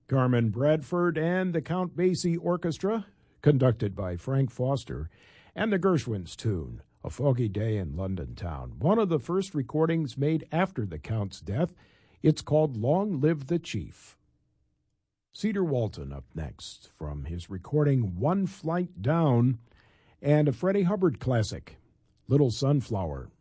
Carmen Bradford and the Count Basie Orchestra, conducted by Frank Foster, and the Gershwins tune, A Foggy Day in London Town, one of the first recordings made after the Count's death. It's called Long Live the Chief. Cedar Walton up next from his recording One Flight Down, and a Freddie Hubbard classic, Little Sunflower.